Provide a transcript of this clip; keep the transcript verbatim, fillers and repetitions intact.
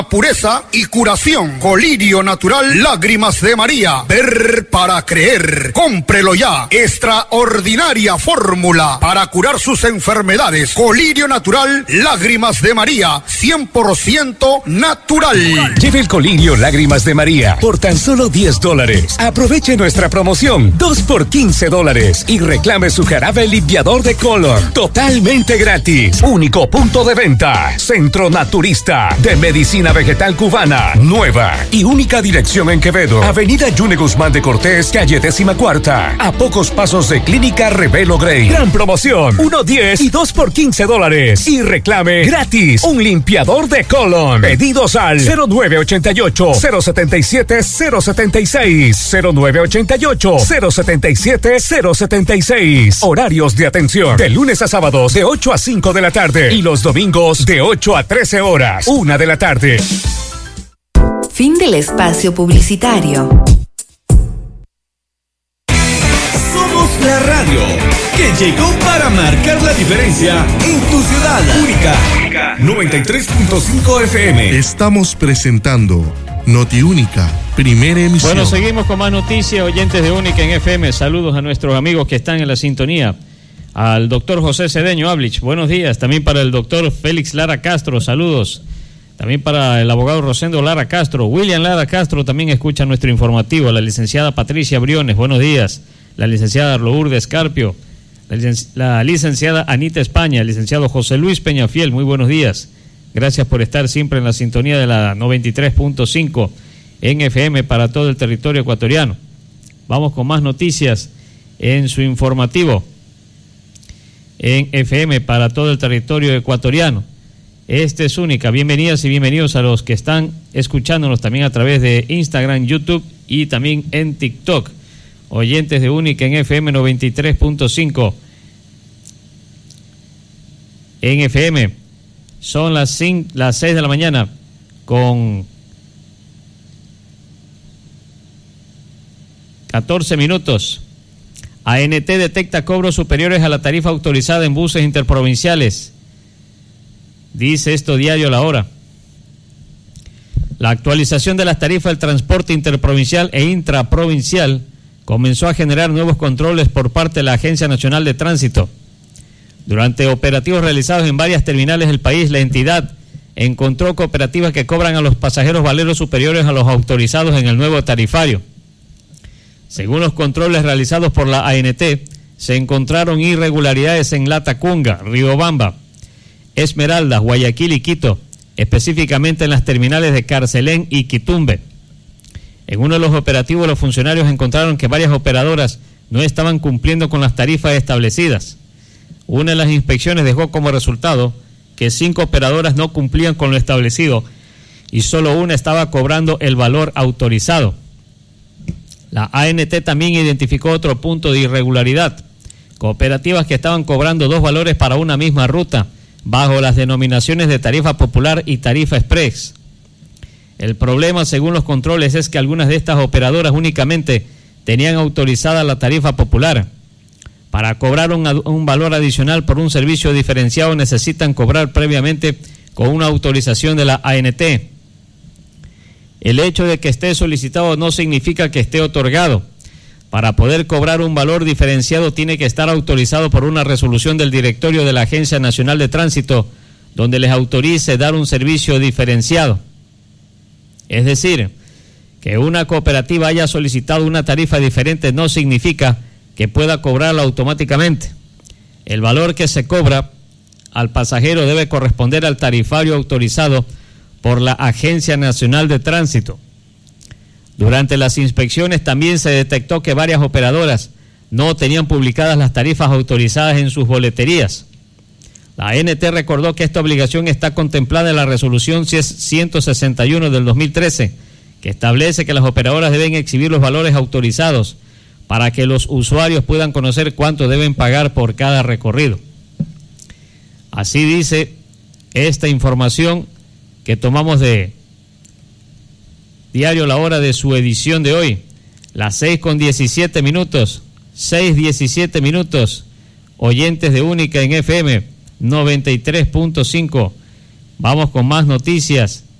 Pureza y curación. Colirio natural, lágrimas de María. Ver para creer. Cómprelo ya. Extraordinaria fórmula para curar sus enfermedades. Colirio natural, lágrimas de María. cien por ciento natural. Lleve el Colirio Lágrimas de María por tan solo diez dólares. Aproveche nuestra promoción dos por quince dólares y reclame su jarabe limpiador de color totalmente gratis. Único punto de venta. Centro Naturista de Medicina Vegetal Cubana. Nueva y única dirección en Quevedo. Avenida Yune Guzmán de Cortés, calle décima cuarta. A pocos pasos de Clínica Revelo Grey. Gran promoción. uno diez y dos por quince dólares. Y reclame gratis un limpiador de colon. Pedidos al cero nueve ochenta y ocho, cero setenta y siete, cero setenta y seis. cero nueve ochenta y ocho, cero setenta y siete, cero setenta y seis. Horarios de atención. De lunes a sábados de ocho a cinco de la tarde. Y los domingos de ocho a trece horas. una de la tarde. Fin del espacio publicitario. Somos la radio que llegó para marcar la diferencia en tu ciudad. Única. noventa y tres punto cinco F M. Estamos presentando Noti Única, primera emisión. Bueno, seguimos con más noticias, oyentes de Única en F M. Saludos a nuestros amigos que están en la sintonía. Al doctor José Cedeño Ablich, buenos días. También para el doctor Félix Lara Castro, saludos. También para el abogado Rosendo Lara Castro. William Lara Castro también escucha nuestro informativo. La licenciada Patricia Briones, buenos días. La licenciada Lourdes Carpio. La, lic- la licenciada Anita España. El licenciado José Luis Peñafiel, muy buenos días. Gracias por estar siempre en la sintonía de la noventa y tres punto cinco en F M para todo el territorio ecuatoriano. Vamos con más noticias en su informativo en F M para todo el territorio ecuatoriano. Este es Única. Bienvenidas y bienvenidos a los que están escuchándonos también a través de Instagram, YouTube y también en TikTok. Oyentes de Única en F M noventa y tres punto cinco. En F M son las, cinco, las seis de la mañana con catorce minutos. A N T detecta cobros superiores a la tarifa autorizada en buses interprovinciales. Dice esto Diario La Hora. La actualización de las tarifas del transporte interprovincial e intraprovincial comenzó a generar nuevos controles por parte de la Agencia Nacional de Tránsito. Durante operativos realizados en varias terminales del país, la entidad encontró cooperativas que cobran a los pasajeros valeros superiores a los autorizados en el nuevo tarifario. Según los controles realizados por la A N T, se encontraron irregularidades en Latacunga, Riobamba, Esmeraldas, Guayaquil y Quito, específicamente en las terminales de Carcelén y Quitumbe. En uno de los operativos, los funcionarios encontraron que varias operadoras no estaban cumpliendo con las tarifas establecidas. Una de las inspecciones dejó como resultado que cinco operadoras no cumplían con lo establecido y solo una estaba cobrando el valor autorizado. La A N T también identificó otro punto de irregularidad: cooperativas que estaban cobrando dos valores para una misma ruta, bajo las denominaciones de tarifa popular y tarifa express. El problema, según los controles, es que algunas de estas operadoras únicamente tenían autorizada la tarifa popular. Para cobrar un, un valor adicional por un servicio diferenciado necesitan cobrar previamente con una autorización de la A N T. El hecho de que esté solicitado no significa que esté otorgado. Para poder cobrar un valor diferenciado tiene que estar autorizado por una resolución del directorio de la Agencia Nacional de Tránsito, donde les autorice dar un servicio diferenciado. Es decir, que una cooperativa haya solicitado una tarifa diferente no significa que pueda cobrarla automáticamente. El valor que se cobra al pasajero debe corresponder al tarifario autorizado por la Agencia Nacional de Tránsito. Durante las inspecciones también se detectó que varias operadoras no tenían publicadas las tarifas autorizadas en sus boleterías. La A N T recordó que esta obligación está contemplada en la resolución ciento sesenta y uno del dos mil trece, que establece que las operadoras deben exhibir los valores autorizados para que los usuarios puedan conocer cuánto deben pagar por cada recorrido. Así dice esta información que tomamos de Diario La Hora de su edición de hoy, las seis con diecisiete minutos, seis diecisiete minutos, oyentes de Única en F M noventa y tres punto cinco. Vamos con más noticias